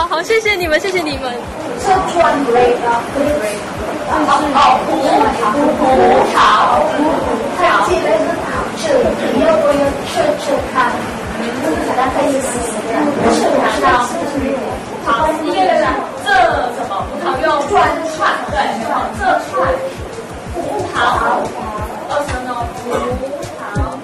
好，谢谢你们，谢谢你们。 这专类的葡萄，它记得是这里要不要测看？大家可以试试看，测看。好，第一个是这什么葡萄用串，对，这串葡萄，2声哦，葡萄。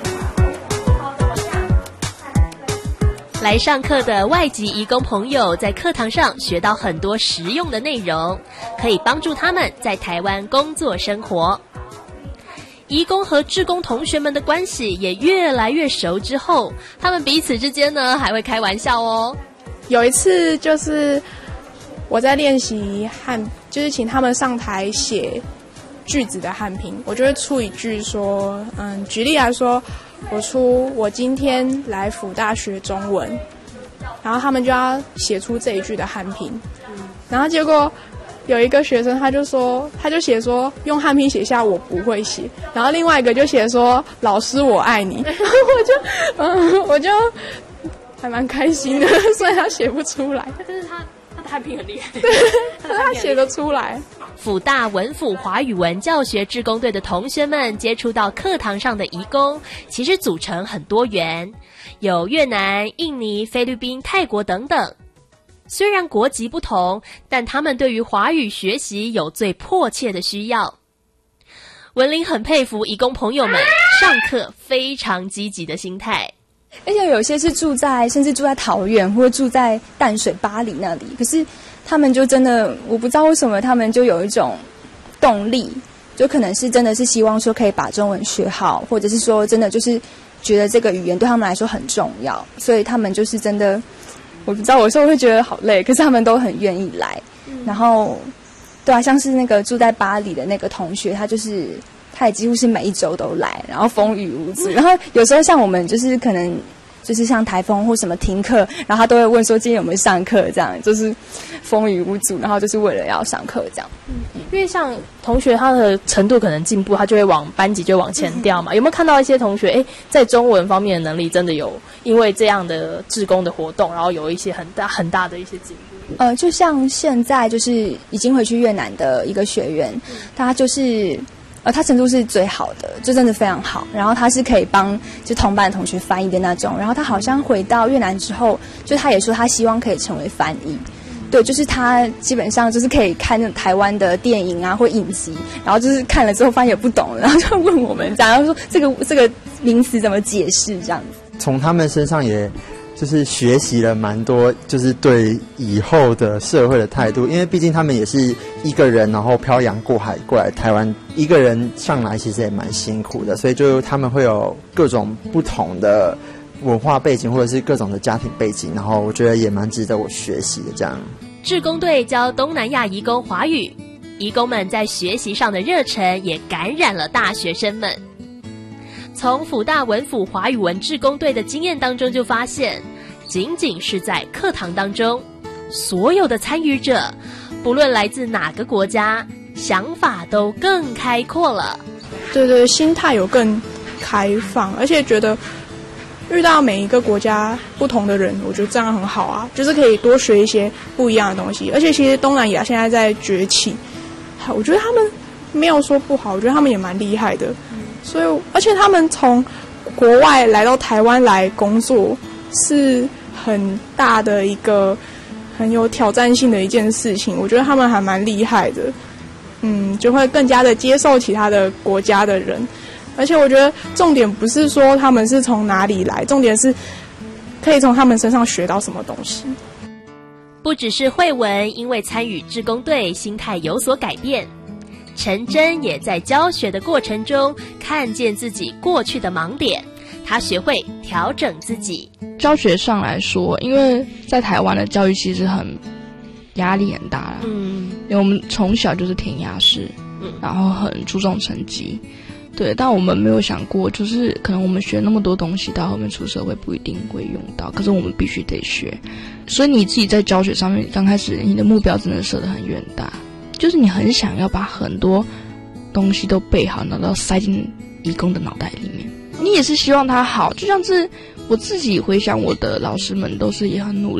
来上课的外籍移工朋友在课堂上学到很多实用的内容，可以帮助他们在台湾工作生活。移工和志工同学们的关系也越来越熟之后，他们彼此之间呢还会开玩笑哦。 有一次就是我在练习就是请他们上台写句子的汉评，我就会出一句说，举例来说，我今天来辅大学中文，然后他们就要写出这一句的汉评，然后结果有一个学生他就写说用汉评写下我不会写，然后另外一个就写说老师我爱你，然后我就还蛮开心的，虽然他写不出来， 但是他的汉评很厉害， 他写得出来。 辅大文辅华语文教学志工队的同学们接触到课堂上的移工，其实组成很多元，有越南、印尼、菲律宾、泰国等等。虽然国籍不同，但他们对于华语学习有最迫切的需要。文玲很佩服移工朋友们上课非常积极的心态。 而且有些是甚至住在桃园或者住在淡水巴黎那里，可是他们就真的我不知道为什么他们就有一种动力，就可能是真的是希望说可以把中文学好，或者是说真的就是觉得这个语言对他们来说很重要，所以他们就是真的我不知道，有时候会觉得好累，可是他们都很愿意来。然后对啊，像是那个住在巴黎的那个同学，他也几乎是每一周都来，然后风雨无阻。然后有时候像我们就是可能就是像台风或什么停课，然后他都会问说今天有没有上课，这样就是风雨无阻，然后就是为了要上课这样。 因为像同学他的程度可能进步，他就会班级就往前调嘛。有没有看到一些同学在中文方面的能力真的有因为这样的志工的活动，然后有一些很大的一些进步？ 就像现在就是已经回去越南的一个学员，他就是他程度是最好的，就真的非常好。然后他是可以帮就同班的同学翻译的那种。然后他好像回到越南之后，就他也说他希望可以成为翻译。对，就是他基本上就是可以看那种台湾的电影啊或影集，然后就是看了之后发现也不懂了，然后就问我们这样，然后说这个名词怎么解释这样子。 从他们身上也就是学习了蛮多，就是对以后的社会的态度，因为毕竟他们也是一个人，然后漂洋过海过来台湾，一个人上来其实也蛮辛苦的，所以就他们会有各种不同的文化背景或者是各种的家庭背景，然后我觉得也蛮值得我学习的这样。 志工队教东南亚移工华语，移工们在学习上的热忱也感染了大学生们。从辅大文辅华语文志工队的经验当中就发现，仅仅是在课堂当中，所有的参与者不论来自哪个国家，想法都更开阔了。 对，心态有更开放，而且觉得遇到每一个国家不同的人，我觉得这样很好啊，就是可以多学一些不一样的东西。而且其实东南亚现在在崛起，我觉得他们没有说不好，我觉得他们也蛮厉害的。所以而且他们从国外来到台湾来工作是很大的一个很有挑战性的一件事情，我觉得他们还蛮厉害的。就会更加的接受其他的国家的人。而且我觉得重点不是说他们是从哪里来，重点是可以从他们身上学到什么东西。 不只是慧文因为参与志工队心态有所改变，陈真也在教学的过程中看见自己过去的盲点，他学会调整自己。 教学上来说，因为在台湾的教育其实很压力很大啦，因为我们从小就是填鸭式，然后很注重成绩，对，但我们没有想过，就是可能我们学那么多东西，到后面出社会不一定会用到，可是我们必须得学。所以你自己在教学上面，刚开始你的目标真的设得很远大，就是你很想要把很多东西都背好，然后塞进移工的脑袋里面。你也是希望他好，就像是我自己回想我的老师们都是也很努力。